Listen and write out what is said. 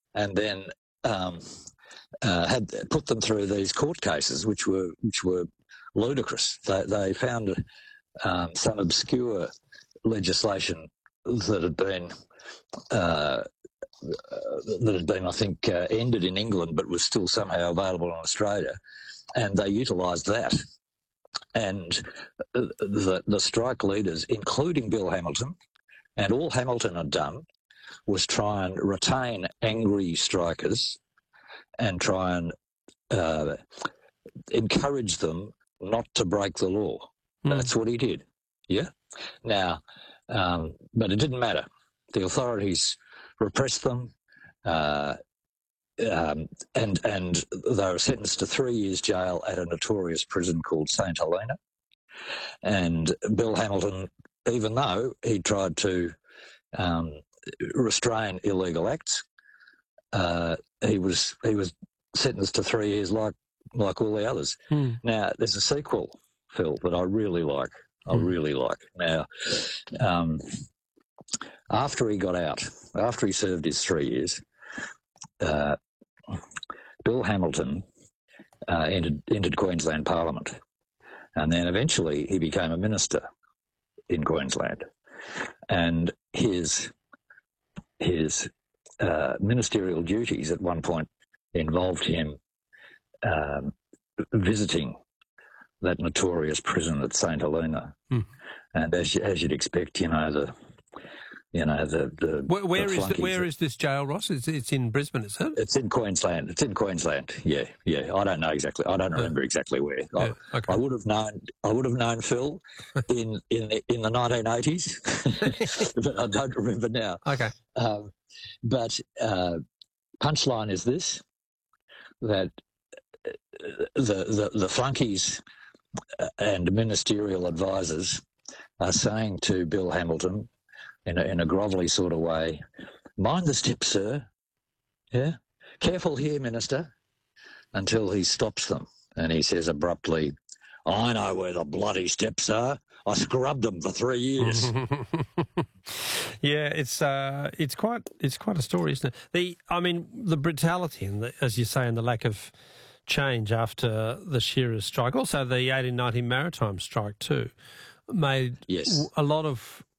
and then had put them through these court cases, which were ludicrous. They found some obscure legislation that had been, I think, ended in England, but was still somehow available in Australia, and they utilised that. And the strike leaders, including Bill Hamilton, and all Hamilton had done was try and retain angry strikers and try and encourage them not to break the law. That's what he did. Yeah. Now, but it didn't matter. The authorities repressed them, and they were sentenced to 3 years jail at a notorious prison called St Helena. And Bill Hamilton, even though he tried to restrain illegal acts, he was sentenced to 3 years like all the others. Now, there's a sequel, Phil, that I really like. Now, after he got out, after he served his 3 years, Bill Hamilton entered Queensland Parliament, and then eventually he became a minister in Queensland. And his ministerial duties at one point involved him visiting that notorious prison at St Helena. And as you'd expect, where is this jail, Ross? It's in Brisbane, is it? It's in Queensland. Yeah. I don't know exactly. I don't remember exactly where. Yeah, okay. I would have known, Phil, in the 1980s, but I don't remember now. Okay. But punchline is this: that the flunkies and ministerial advisors are saying to Bill Hamilton in a grovelly sort of way, "Mind the steps, sir. Yeah, careful here, Minister," until he stops them and he says abruptly, "I know where the bloody steps are. I scrubbed them for 3 years." Yeah, it's quite a story, isn't it? The brutality and as you say, and the lack of change after the shearers' strike, also the 1890 maritime strike too, made a lot of